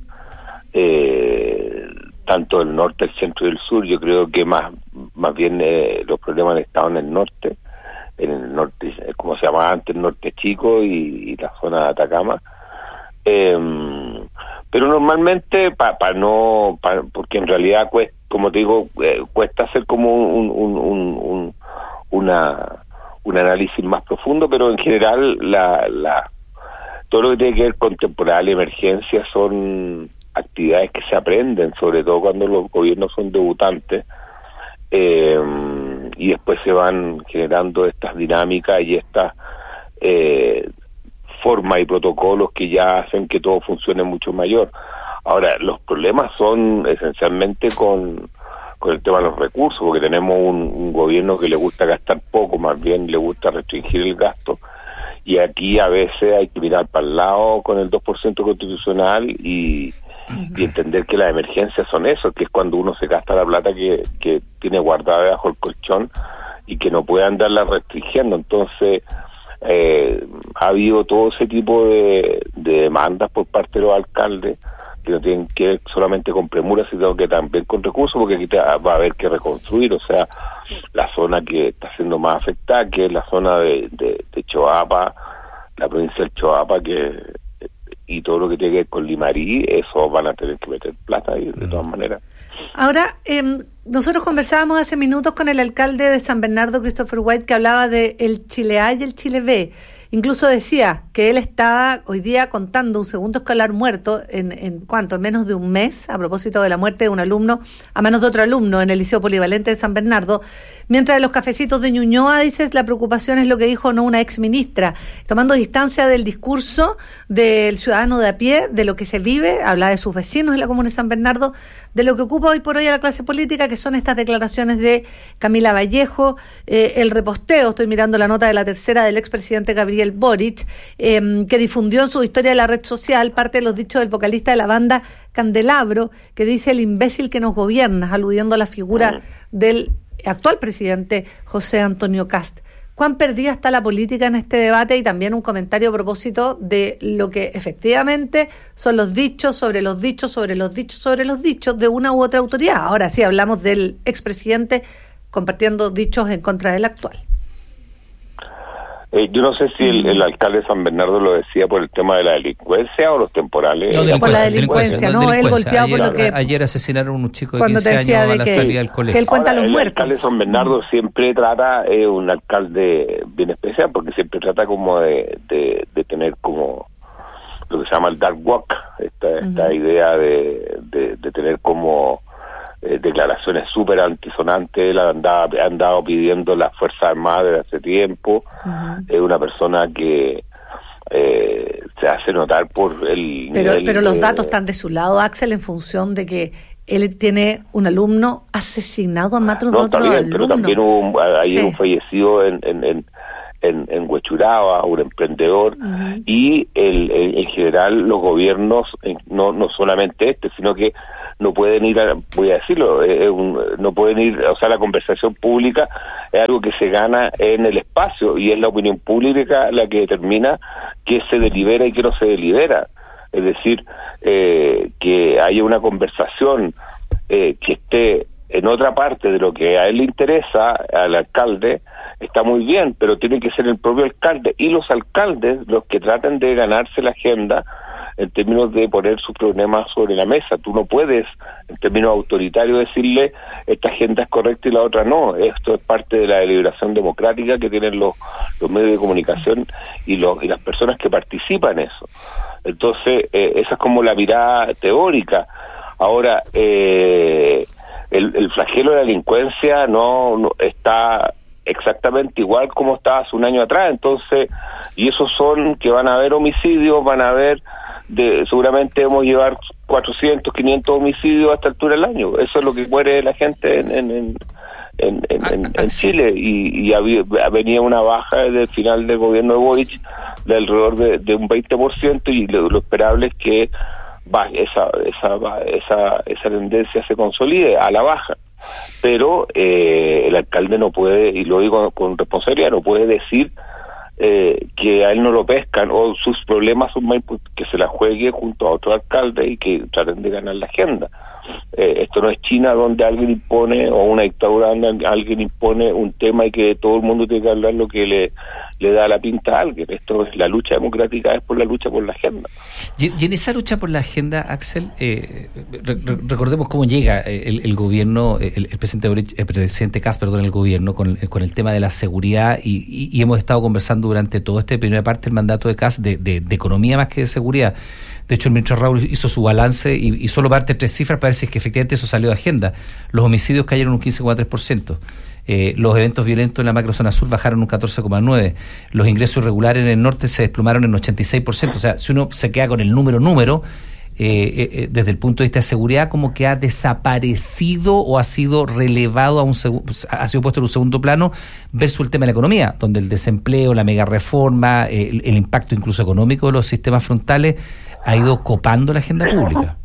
eh, tanto del norte, el centro y el sur. Yo creo que más más bien eh, los problemas han estado en el norte, en el norte, como se llamaba antes, el norte chico y, y la zona de Atacama. Eh, pero normalmente, para pa no, pa, porque en realidad, cuesta, como te digo, eh, cuesta hacer como un, un, un, un, una, un análisis más profundo, pero en general, la, la todo lo que tiene que ver con temporal y emergencia son actividades que se aprenden, sobre todo cuando los gobiernos son debutantes. Eh, y después se van generando estas dinámicas y estas eh, formas y protocolos que ya hacen que todo funcione mucho mayor. Ahora, los problemas son esencialmente con, con el tema de los recursos, porque tenemos un, un gobierno que le gusta gastar poco, más bien le gusta restringir el gasto, y aquí a veces hay que mirar para el lado con el dos por ciento constitucional y y entender que las emergencias son eso, que es cuando uno se gasta la plata que, que tiene guardada debajo del colchón y que no puede andarla restringiendo. Entonces eh, ha habido todo ese tipo de, de demandas por parte de los alcaldes que no tienen que ver solamente con premura, sino que también con recursos, porque aquí te, va a haber que reconstruir. O sea, la zona que está siendo más afectada, que es la zona de, de, de Choapa, la provincia del Choapa, que y todo lo que tiene que ver con Limarí, eso van a tener que meter plata y de todas maneras.
Ahora, eh, nosotros conversábamos hace minutos con el alcalde de San Bernardo, Christopher White, que hablaba de el Chile A y el Chile B. Incluso decía que él estaba hoy día contando un segundo escolar muerto en, en ¿cuánto? En menos de un mes, a propósito de la muerte de un alumno a manos de otro alumno en el Liceo Polivalente de San Bernardo. Mientras en los cafecitos de Ñuñoa, dices, la preocupación es lo que dijo no una ex ministra, tomando distancia del discurso del ciudadano de a pie, de lo que se vive, habla de sus vecinos en la comuna de San Bernardo, de lo que ocupa hoy por hoy a la clase política, que son estas declaraciones de Camila Vallejo, eh, el reposteo, estoy mirando la nota de la tercera del expresidente Gabriel Boric, eh, que difundió en su historia de la red social parte de los dichos del vocalista de la banda Candelabro, que dice el imbécil que nos gobierna, aludiendo a la figura del actual presidente José Antonio Kast. ¿Cuán perdida está la política en este debate? Y también un comentario a propósito de lo que efectivamente son los dichos sobre los dichos sobre los dichos sobre los dichos de una u otra autoridad. Ahora sí hablamos del expresidente compartiendo dichos en contra del actual.
Eh, yo no sé si el, el alcalde de San Bernardo lo decía por el tema de la delincuencia o los temporales.
No, delincuencia, por la delincuencia, no, él golpeado por lo que...
Ayer asesinaron a un chico de
cuando
quince
te decía
años
de
a la
que,
salida del colegio.
Que él cuenta
Ahora,
los
el
muertos.
El alcalde de San Bernardo siempre trata, es eh, un alcalde bien especial, porque siempre trata como de, de, de tener como lo que se llama el dark walk, esta, uh-huh. esta idea de, de, de tener como... Eh, declaraciones súper antisonantes. Él ha andado, ha andado pidiendo las Fuerzas Armadas desde hace tiempo. Uh-huh. Es una persona que eh, se hace notar por el
pero,
nivel
pero los
de...
datos están de su lado, Axel, en función de que él tiene un alumno asesinado a manos
no,
de otro
está bien,
alumno.
Pero también hubo un, ayer
sí.
un fallecido en, en, en, en, en Huechuraba, un emprendedor, uh-huh. y el, el, en general los gobiernos, no, no solamente este, sino que no pueden ir, a, voy a decirlo, eh, un, no pueden ir, o sea, la conversación pública es algo que se gana en el espacio y es la opinión pública la que determina qué se delibera y qué no se delibera. Es decir, eh, que haya una conversación eh, que esté en otra parte de lo que a él le interesa, al alcalde, está muy bien, pero tiene que ser el propio alcalde y los alcaldes los que traten de ganarse la agenda en términos de poner sus problemas sobre la mesa. Tú no puedes, en términos autoritarios, decirle esta agenda es correcta y la otra no. Esto es parte de la deliberación democrática que tienen los, los medios de comunicación y, los, y las personas que participan en eso. Entonces, eh, esa es como la mirada teórica. Ahora, eh, el, el flagelo de la delincuencia no, no está exactamente igual como estaba hace un año atrás. Entonces, y esos son que van a haber homicidios, van a haber... De, seguramente debemos llevar cuatrocientos, quinientos homicidios a esta altura del año. Eso es lo que muere la gente en en, en, en, en, en, en Chile y, y había, venía una baja desde el final del gobierno de Boric de alrededor de, de un veinte por ciento y lo, lo esperable es que va, esa, esa, esa, esa tendencia se consolide a la baja. Pero eh, el alcalde no puede, y lo digo con responsabilidad, no puede decir Eh, que a él no lo pescan o sus problemas son más que se la juegue junto a otro alcalde y que traten de ganar la agenda. Eh, esto no es China donde alguien impone o una dictadura donde alguien impone un tema y que todo el mundo tiene que hablar lo que le, le da la pinta a alguien. Esto es la lucha democrática, es por la lucha por la agenda.
Y, y en esa lucha por la agenda, Axel, eh, re, re, recordemos cómo llega el, el gobierno, el, el presidente Boric, el presidente Kast, perdón, el gobierno con, con el tema de la seguridad y, y, y hemos estado conversando durante todo este primera parte del mandato de Kast de, de, de economía más que de seguridad. De hecho, el ministro Raúl hizo su balance y, y solo parte tres cifras para ver si es que efectivamente eso salió de agenda. Los homicidios cayeron un quince coma tres por ciento. Eh, los eventos violentos en la macrozona sur bajaron un catorce coma nueve por ciento. Los ingresos irregulares en el norte se desplomaron en ochenta y seis por ciento. O sea, si uno se queda con el número número, eh, eh, desde el punto de vista de seguridad, como que ha desaparecido o ha sido relevado a un segu- ha sido puesto en un segundo plano versus el tema de la economía, donde el desempleo, la mega reforma, eh, el, el impacto incluso económico de los sistemas frontales ha ido copando la agenda pública.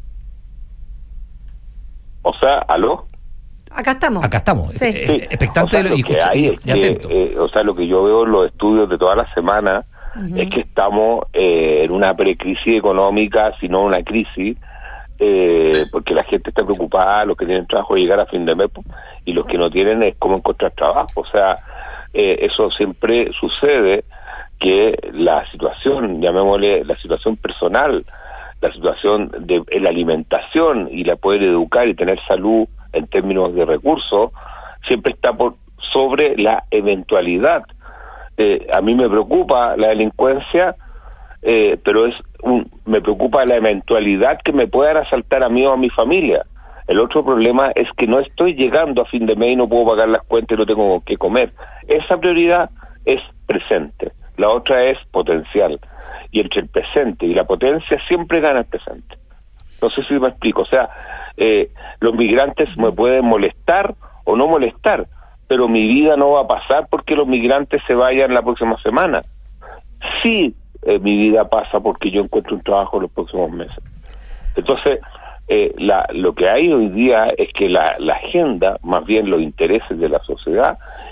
O sea, ¿aló?
Acá estamos.
Acá estamos,
sí.
eh,
Sí.
expectante
O sea,
de
lo
y,
que
escucha,
hay
y,
es
y atento.
que, eh, o sea, lo que yo veo en los estudios de toda la semana uh-huh. es que estamos eh, en una precrisis económica, si no una crisis, eh, porque la gente está preocupada, los que tienen trabajo llegar a fin de mes y los que no tienen es cómo encontrar trabajo. O sea, eh, eso siempre sucede, que la situación, llamémosle la situación personal, la situación de, de la alimentación y la poder educar y tener salud en términos de recursos, siempre está por sobre la eventualidad. Eh, a mí me preocupa la delincuencia, eh, pero es un, me preocupa la eventualidad que me puedan asaltar a mí o a mi familia. El otro problema es que no estoy llegando a fin de mes y no puedo pagar las cuentas y no tengo que comer. Esa prioridad es presente, la otra es potencial. Y entre el presente y la potencia siempre gana el presente. No sé si me explico. O sea, eh, los migrantes me pueden molestar o no molestar, pero mi vida no va a pasar porque los migrantes se vayan la próxima semana. Sí, eh, mi vida pasa porque yo encuentro un trabajo los próximos meses. Entonces, eh, la, lo que hay hoy día es que la, la agenda, más bien los intereses de la sociedad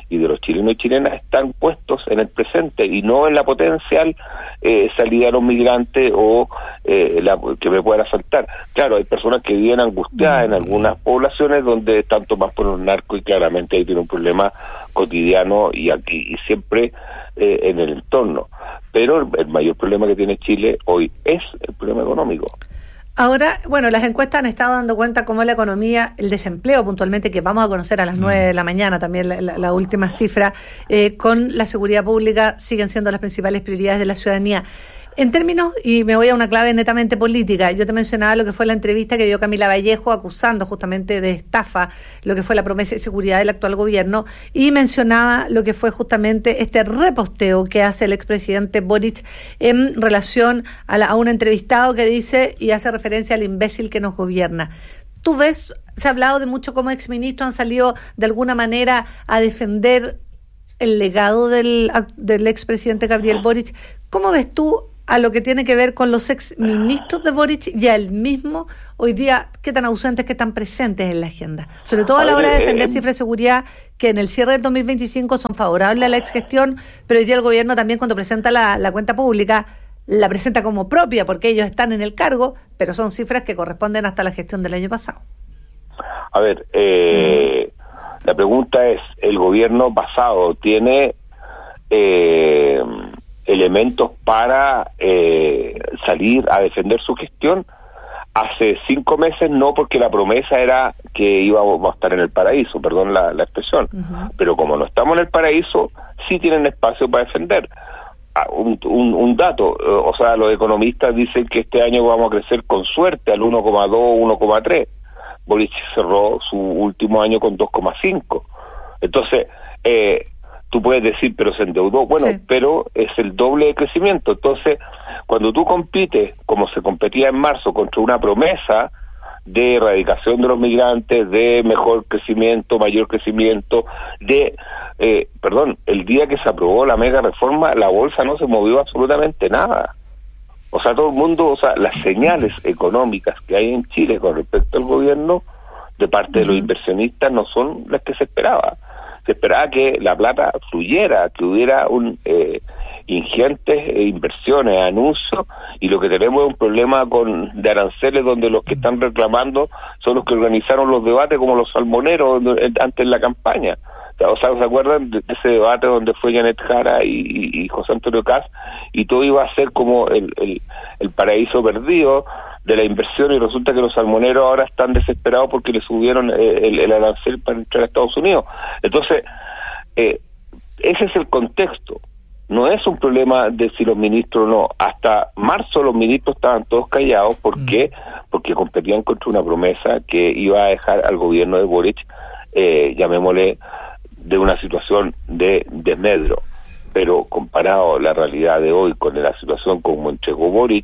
y de los chilenos y chilenas están puestos en el presente y no en la potencial eh, salida de los migrantes o eh, la, que me puedan asaltar. Claro, hay personas que viven angustiadas en algunas poblaciones donde están tomadas por los narcos y claramente ahí tiene un problema cotidiano y aquí y siempre eh, en el entorno. Pero el, el mayor problema que tiene Chile hoy es el problema económico.
Ahora, bueno, las encuestas han estado dando cuenta cómo la economía, el desempleo puntualmente, que vamos a conocer a las nueve de la mañana también la, la, la última cifra, eh, con la seguridad pública siguen siendo las principales prioridades de la ciudadanía. En términos, y me voy a una clave netamente política, yo te mencionaba lo que fue la entrevista que dio Camila Vallejo acusando justamente de estafa lo que fue la promesa de seguridad del actual gobierno y mencionaba lo que fue justamente este reposteo que hace el expresidente Boric en relación a, la, a un entrevistado que dice y hace referencia al imbécil que nos gobierna. ¿Tú ves, se ha hablado de mucho cómo exministros han salido de alguna manera a defender el legado del, del expresidente Gabriel Boric? ¿Cómo ves tú a lo que tiene que ver con los exministros de Boric y a él mismo hoy día, qué tan ausentes, qué tan presentes en la agenda? Sobre todo a la hora de defender cifras de seguridad que en el cierre del dos mil veinticinco son favorables a la exgestión, pero hoy día el gobierno también cuando presenta la, la cuenta pública la presenta como propia porque ellos están en el cargo, pero son cifras que corresponden hasta la gestión del año pasado.
A ver, eh, mm. la pregunta es, ¿el gobierno pasado tiene eh, elementos para eh, salir a defender su gestión? Hace cinco meses no, porque la promesa era que íbamos a estar en el paraíso, perdón la, la expresión, uh-huh. pero como no estamos en el paraíso, sí tienen espacio para defender. Ah, un, un, un dato, o sea, los economistas dicen que este año vamos a crecer con suerte al uno coma dos, uno coma tres. Boric cerró su último año con dos coma cinco. Entonces, eh, tú puedes decir, pero se endeudó. Bueno, sí. pero es el doble de crecimiento. Entonces, cuando tú compites, como se competía en marzo, contra una promesa de erradicación de los migrantes, de mejor crecimiento, mayor crecimiento, de, eh, perdón, el día que se aprobó la mega reforma, la bolsa no se movió absolutamente nada. O sea, todo el mundo, o sea, las señales económicas que hay en Chile con respecto al gobierno, de parte uh-huh. de los inversionistas, no son las que se esperaba. Se esperaba que la plata fluyera, que hubiera un eh, ingentes eh, inversiones, anuncios, y lo que tenemos es un problema con de aranceles donde los que están reclamando son los que organizaron los debates como los salmoneros antes de la campaña. O sea, ¿se acuerdan de ese debate donde fue Janet Jara y, y, y José Antonio Caz? Y todo iba a ser como el, el, el paraíso perdido de la inversión, y resulta que los salmoneros ahora están desesperados porque le subieron eh, el, el arancel para entrar a Estados Unidos. Entonces, eh, ese es el contexto. No es un problema de si los ministros o no. Hasta marzo los ministros estaban todos callados. ¿Por qué? Porque competían contra una promesa que iba a dejar al gobierno de Boric, eh, llamémosle, de una situación de desmedro. Pero comparado a la realidad de hoy con la situación como entregó Boric,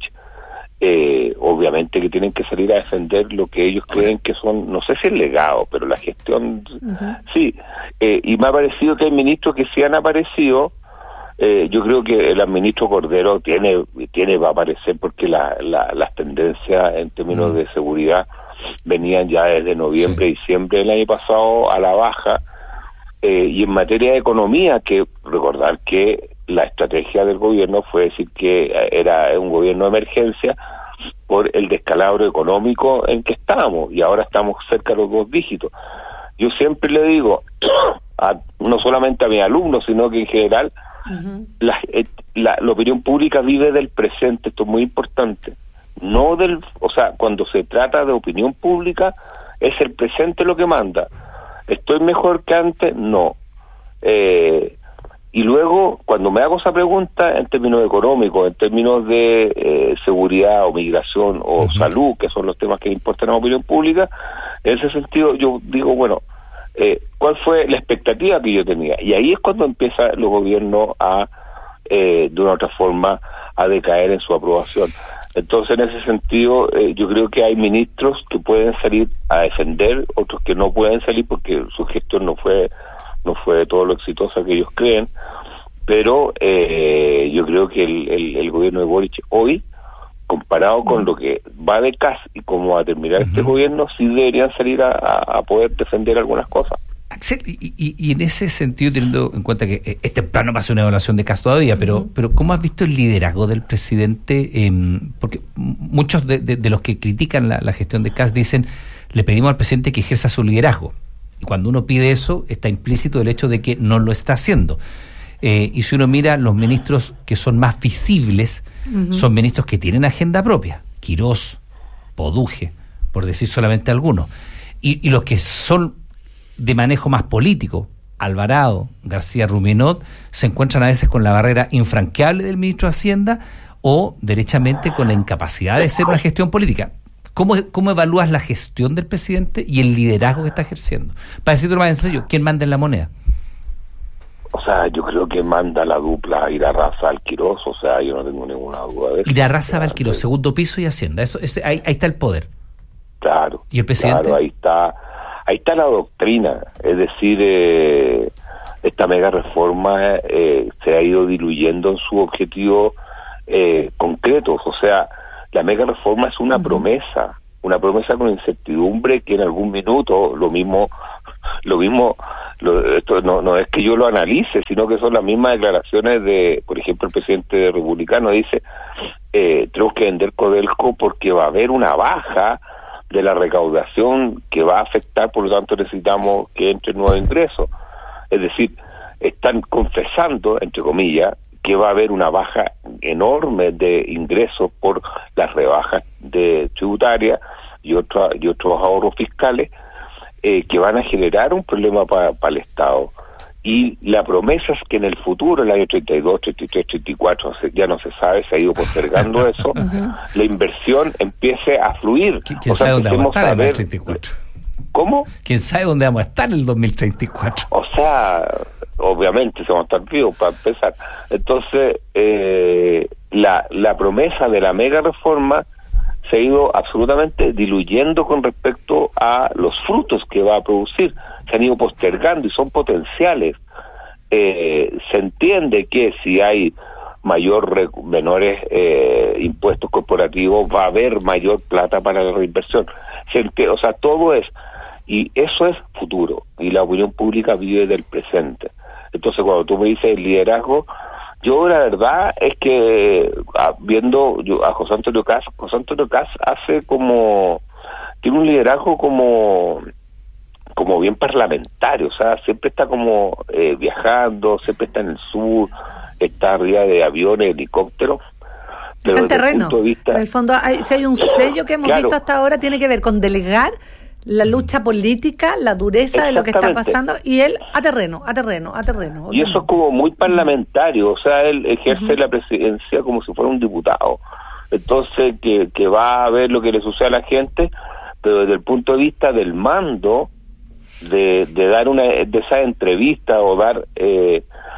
eh, obviamente que tienen que salir a defender lo que ellos creen que son, no sé si el legado, pero la gestión, uh-huh. sí. Eh, y me ha parecido que hay ministros que sí han aparecido. Eh, yo creo que el ministro Cordero tiene tiene va a aparecer porque la, la, las tendencias en términos uh-huh. de seguridad venían ya desde noviembre, sí. diciembre del año pasado a la baja. Eh, y en materia de economía, que recordar que la estrategia del gobierno fue decir que era un gobierno de emergencia por el descalabro económico en que estábamos, y ahora estamos cerca de los dos dígitos. Yo siempre le digo, a, no solamente a mis alumnos, sino que en general, uh-huh. la, la, la opinión pública vive del presente, esto es muy importante. No del, o sea, cuando se trata de opinión pública, es el presente lo que manda. ¿Estoy mejor que antes? No. Eh, y luego, cuando me hago esa pregunta, en términos económicos, en términos de eh, seguridad o migración o uh-huh. salud, que son los temas que importan a la opinión pública, en ese sentido yo digo, bueno, eh, ¿cuál fue la expectativa que yo tenía? Y ahí es cuando empieza el gobierno a, eh, de una u otra forma, a decaer en su aprobación. Entonces, en ese sentido, eh, yo creo que hay ministros que pueden salir a defender, otros que no pueden salir porque su gestión no fue no fue todo lo exitosa que ellos creen, pero eh, yo creo que el, el, el gobierno de Boric hoy, comparado con lo que va de Caz y cómo va a terminar uh-huh. este gobierno, sí deberían salir a, a poder defender algunas cosas.
Y, y, y en ese sentido, teniendo en cuenta que es temprano para hacer una evaluación de caso todavía, pero, uh-huh. pero ¿cómo has visto el liderazgo del presidente? Eh, porque muchos de, de, de los que critican la, la gestión de Kast dicen, le pedimos al presidente que ejerza su liderazgo. Y cuando uno pide eso, está implícito el hecho de que no lo está haciendo. Eh, y si uno mira, los ministros que son más visibles, uh-huh. son ministros que tienen agenda propia. Quirós, Poduje, por decir solamente algunos. Y, y los que son de manejo más político, Alvarado, García Ruminot, se encuentran a veces con la barrera infranqueable del ministro de Hacienda o derechamente con la incapacidad de hacer una gestión política. ¿Cómo, cómo evalúas la gestión del presidente y el liderazgo que está ejerciendo? Para decirlo más en serio, ¿quién manda en la moneda?
O sea, yo creo que manda la dupla Irarrázaval Valquirós, o sea, yo no tengo ninguna duda de eso.
Irarrázaval Valquirós, segundo piso y Hacienda, eso, ese, ahí, ahí está el poder.
Claro.
¿Y el presidente?
Claro, ahí está, ahí está la doctrina, es decir, eh, esta mega reforma eh, se ha ido diluyendo en sus objetivos eh, concretos, o sea, la mega reforma es una uh-huh. promesa, una promesa con incertidumbre que en algún minuto, lo mismo, lo mismo, lo, esto no, no es que yo lo analice, sino que son las mismas declaraciones de, por ejemplo, el presidente republicano dice, eh, tenemos que vender Codelco porque va a haber una baja de la recaudación que va a afectar, por lo tanto necesitamos que entre nuevos ingresos. Es decir, están confesando, entre comillas, que va a haber una baja enorme de ingresos por las rebajas de tributarias y, otra, y otros ahorros fiscales eh, que van a generar un problema para pa el Estado. Y la promesa es que en el futuro, el año treinta y dos, treinta y tres, treinta y cuatro, ya no se sabe, se ha ido postergando eso, uh-huh. la inversión empiece a fluir.
¿Quién o sea, sabe dónde vamos a estar en el treinta y cuatro?
¿Cómo?
¿Quién sabe dónde vamos a estar en el dos mil treinta y cuatro?
O sea, obviamente se vamos a estar vivos para empezar. Entonces, eh, la, la promesa de la mega reforma se ha ido absolutamente diluyendo con respecto a los frutos que va a producir. Se han ido postergando y son potenciales. Eh, se entiende que si hay mayor menores eh, impuestos corporativos va a haber mayor plata para la reinversión. Se entiende, o sea, todo es, y eso es futuro, y la opinión pública vive del presente. Entonces, cuando tú me dices el liderazgo, yo la verdad es que a, viendo yo, a José Antonio Kast, José Antonio Kast hace como, tiene un liderazgo como como bien parlamentario, o sea, siempre está como eh, viajando, siempre está en el sur, está arriba de aviones, helicópteros.
Está en terreno. De vista, en el fondo, hay, si hay un sello que hemos claro, visto hasta ahora, tiene que ver con delegar la lucha política, la dureza de lo que está pasando, y él a terreno, a terreno, a terreno.
Y eso es como muy parlamentario, o sea, él ejerce uh-huh. la presidencia como si fuera un diputado. Entonces, que, que va a ver lo que le sucede a la gente, pero desde el punto de vista del mando, de, de dar una de esa entrevista o dar... Eh,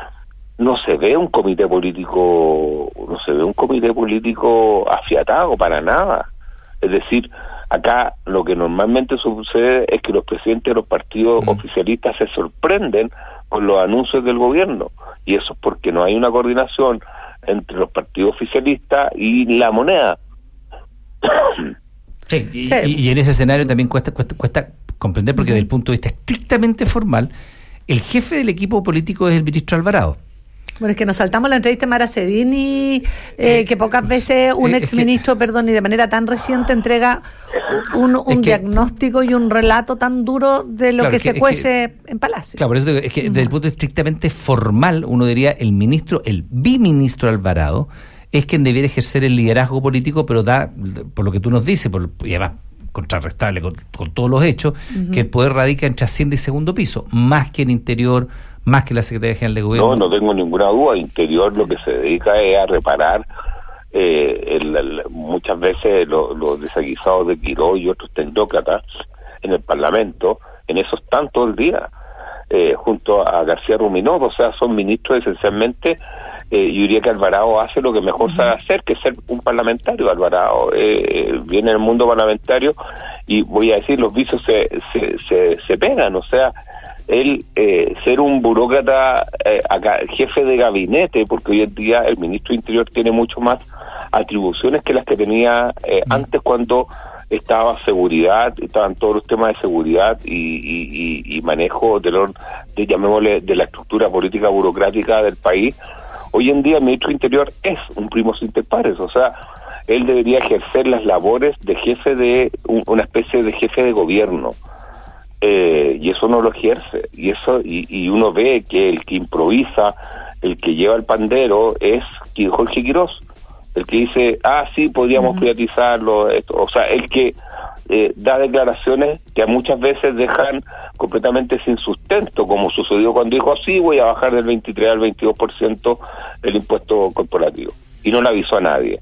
no se ve un comité político, no se ve un comité político afiatado para nada. Es decir, acá lo que normalmente sucede es que los presidentes de los partidos mm. oficialistas se sorprenden con los anuncios del gobierno, y eso es porque no hay una coordinación entre los partidos oficialistas y la moneda.
Sí, y, sí. y, y en ese escenario también cuesta, cuesta, cuesta comprender, porque desde el punto de vista estrictamente formal, el jefe del equipo político es el ministro Alvarado.
Bueno, es que nos saltamos la entrevista de Mara Cedini, eh, que pocas veces un eh, exministro, que, perdón, y de manera tan reciente entrega un, un es que, diagnóstico y un relato tan duro de lo claro, que, que se cuece que, en Palacio.
Claro, por eso digo, es que uh-huh. desde el punto estrictamente formal, uno diría el ministro, el biministro Alvarado, es quien debiera ejercer el liderazgo político, pero da, por lo que tú nos dices, por, y además contrarrestable con, con todos los hechos, uh-huh. que el poder radica entre Hacienda y segundo piso, más que en Interior, más que la Secretaría General de Gobierno.
No, no tengo ninguna duda. Interior lo que se dedica es a reparar eh, el, el, muchas veces los lo desaguisados de Quirós y otros tecnócratas en el Parlamento, en eso están todo el día, eh, junto a García Ruminot, o sea, son ministros esencialmente. Eh, yo diría que Alvarado hace lo que mejor uh-huh. sabe hacer, que es ser un parlamentario. Alvarado eh, viene del mundo parlamentario y voy a decir, los vicios se, se, se, se pegan, o sea, él eh, ser un burócrata, eh, acá, jefe de gabinete, porque hoy en día el ministro de Interior tiene mucho más atribuciones que las que tenía eh, mm. antes, cuando estaba seguridad, estaban todos los temas de seguridad y, y, y, y manejo de, lo, de, llamémosle, de la estructura política burocrática del país. Hoy en día el ministro del Interior es un primus inter pares, o sea, él debería ejercer las labores de jefe de, un, una especie de jefe de gobierno, eh, y eso no lo ejerce, y eso y, y uno ve que el que improvisa, el que lleva el pandero es Jorge Quirós, el que dice, ah, sí, podríamos uh-huh. privatizarlo, esto. O sea, el que eh, da declaraciones que muchas veces dejan completamente sin sustento, como sucedió cuando dijo, sí, voy a bajar del veintitrés al veintidós por ciento el impuesto corporativo, y no le avisó a nadie.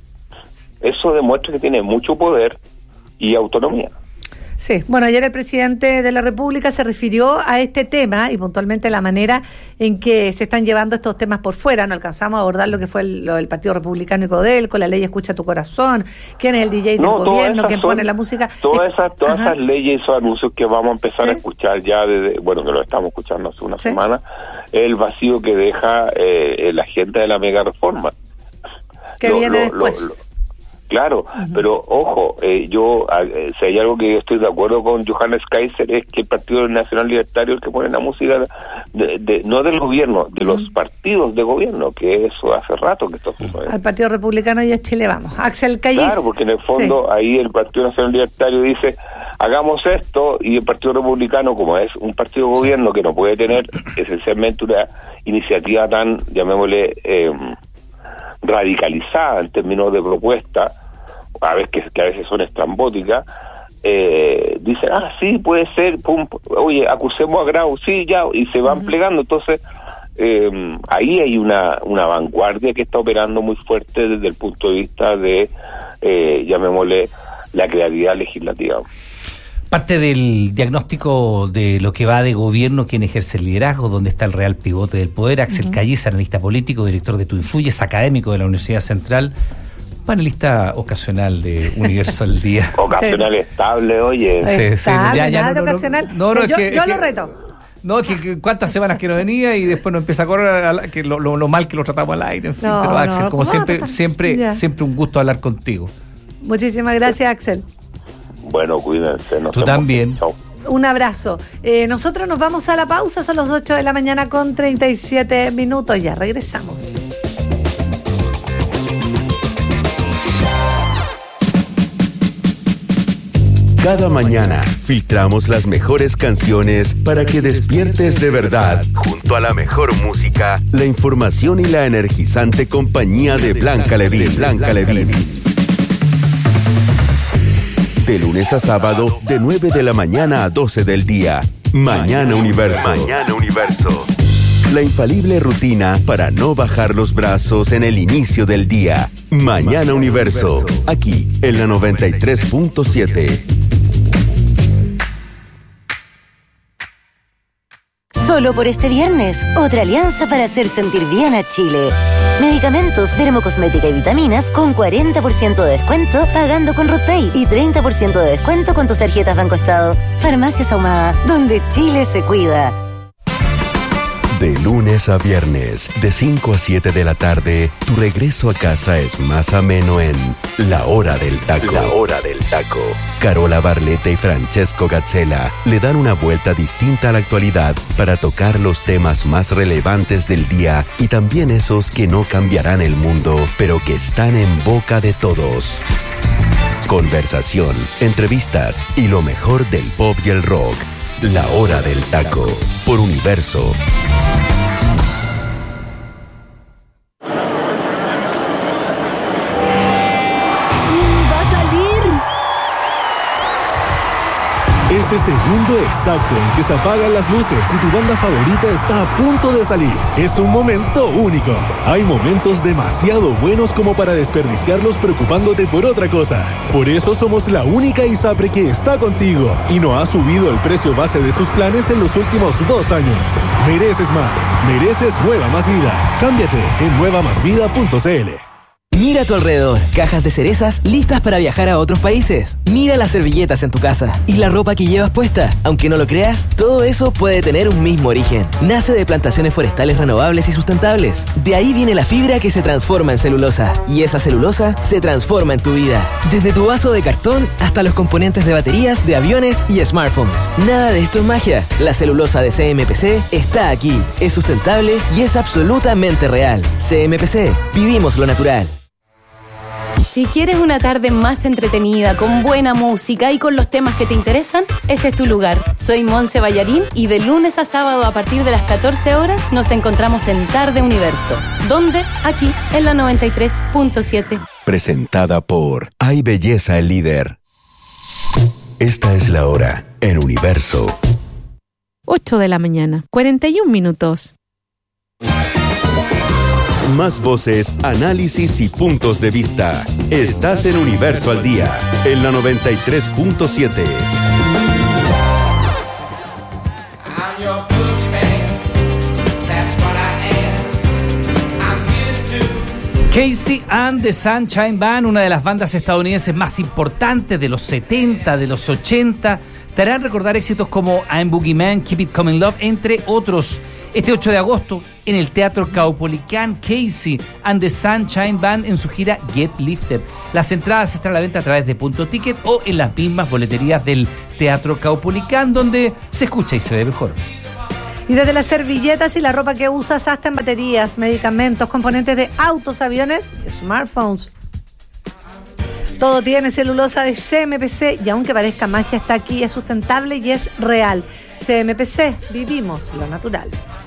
Eso demuestra que tiene mucho poder y autonomía.
Sí, bueno, ayer el presidente de la República se refirió a este tema y puntualmente a la manera en que se están llevando estos temas por fuera. No alcanzamos a abordar lo que fue el, lo del Partido Republicano y Codelco, la ley Escucha tu Corazón, quién es el D J del
no,
gobierno, quién
son,
pone la música.
Todas esas todas esas leyes y esos anuncios que vamos a empezar ¿Sí? a escuchar ya desde, bueno, que lo estamos escuchando hace una ¿Sí? semana, el vacío que deja eh, la agenda de la mega reforma.
Que lo, viene lo, después. Lo, lo,
Claro, uh-huh. pero ojo, eh, yo, eh, si hay algo que yo estoy de acuerdo con Johannes Kaiser es que el Partido Nacional Libertario es el que pone la música, de, de, no del gobierno, de uh-huh. los partidos de gobierno, que eso hace rato que esto sucede.
Al Partido Republicano y a Chile vamos. Axel Callis.
Claro, porque en el fondo sí. ahí el Partido Nacional Libertario dice, hagamos esto, y el Partido Republicano, como es un partido de gobierno que no puede tener esencialmente una iniciativa tan, llamémosle, eh, radicalizada en términos de propuesta, a veces que, que a veces son estrambóticas, eh, dicen, ah, sí, puede ser, pum, oye, acusemos a Grau, sí, ya, y se van uh-huh. plegando. Entonces, eh, ahí hay una, una vanguardia que está operando muy fuerte desde el punto de vista de, eh, llamémosle, la creatividad legislativa.
Parte del diagnóstico de lo que va de gobierno, quien ejerce el liderazgo, dónde está el real pivote del poder. Axel uh-huh. Callis, analista político, director de Tú Influyes, académico de la Universidad Central, panelista ocasional de Universo al Día.
Ocasional sí. estable, oye.
Sí, sí, estable, ya, ya, no, no, ocasional. No, no, yo, que, yo lo que, reto.
No, que, que cuántas semanas que no venía y después no empieza a correr, a la, que lo, lo, lo mal que lo tratamos al aire, en fin. No, pero Axel, no, como siempre, no, siempre, siempre un gusto hablar contigo.
Muchísimas gracias, Axel.
Bueno, cuídense. Nos
Tú también.
Chao.
Un abrazo. Eh, nosotros nos vamos a la pausa, son las ocho de la mañana con treinta y siete minutos. Ya regresamos.
Cada mañana filtramos las mejores canciones para que despiertes de verdad, junto a la mejor música, la información y la energizante compañía de Blanca Levín. Blanca Levín. De lunes a sábado, de nueve de la mañana a doce del día. Mañana Universo. Mañana Universo. La infalible rutina para no bajar los brazos en el inicio del día. Mañana Universo. Aquí, en la noventa y tres punto siete.
Solo por este viernes, otra alianza para hacer sentir bien a Chile. Medicamentos, dermocosmética y vitaminas con cuarenta por ciento de descuento pagando con RootPay y treinta por ciento de descuento con tus tarjetas Banco Estado. Farmacias Ahumada, donde Chile se cuida.
De lunes a viernes, de cinco a siete de la tarde, tu regreso a casa es más ameno en La Hora del Taco. La Hora del Taco. Carola Barletta y Francesco Gazzella le dan una vuelta distinta a la actualidad para tocar los temas más relevantes del día y también esos que no cambiarán el mundo, pero que están en boca de todos. Conversación, entrevistas y lo mejor del pop y el rock. La Hora del Taco, por Universo.
Ese segundo exacto en que se apagan las luces y tu banda favorita está a punto de salir. Es un momento único. Hay momentos demasiado buenos como para desperdiciarlos preocupándote por otra cosa. Por eso somos la única ISAPRE que está contigo y no ha subido el precio base de sus planes en los últimos dos años. Mereces más. Mereces Nueva Más Vida. Cámbiate en nueva más vida punto c l.
Mira a tu alrededor, cajas de cerezas listas para viajar a otros países. Mira las servilletas en tu casa y la ropa que llevas puesta. Aunque no lo creas, todo eso puede tener un mismo origen. Nace de plantaciones forestales renovables y sustentables. De ahí viene la fibra que se transforma en celulosa. Y esa celulosa se transforma en tu vida. Desde tu vaso de cartón hasta los componentes de baterías de aviones y smartphones. Nada de esto es magia. La celulosa de C M P C está aquí. Es sustentable y es absolutamente real. C M P C. Vivimos lo natural.
Si quieres una tarde más entretenida, con buena música y con los temas que te interesan, este es tu lugar. Soy Monse Ballarín y de lunes a sábado a partir de las catorce horas nos encontramos en Tarde Universo. ¿Dónde? Aquí, en la noventa y tres punto siete.
Presentada por Hay Belleza el Líder. Esta es la hora en Universo.
ocho de la mañana, cuarenta y un minutos.
Más voces, análisis y puntos de vista. Estás en Universo al Día, en la noventa y tres punto siete.
Casey and the Sunshine Band, una de las bandas estadounidenses más importantes de los setenta, de los ochenta, te harán recordar éxitos como I'm Boogeyman, Keep It Coming Love, entre otros. Este ocho de agosto, en el Teatro Caupolicán, Casey and the Sunshine Band en su gira Get Lifted. Las entradas están a la venta a través de Punto Ticket o en las mismas boleterías del Teatro Caupolicán, donde se escucha y se ve mejor.
Y desde las servilletas y la ropa que usas hasta en baterías, medicamentos, componentes de autos, aviones y smartphones. Todo tiene celulosa de C M P C y aunque parezca magia, está aquí, es sustentable y es real. C M P C, vivimos lo natural.